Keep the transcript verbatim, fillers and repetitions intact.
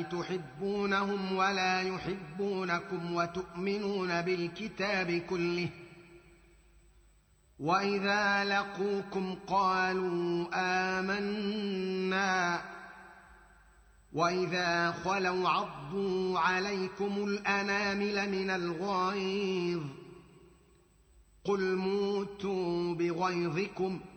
تحبونهم ولا يحبونكم وتؤمنون بالكتاب كله وإذا لقوكم قالوا آمنا وإذا خلوا عضوا عليكم الأنامل من الغيظ قل موتوا بغيظكم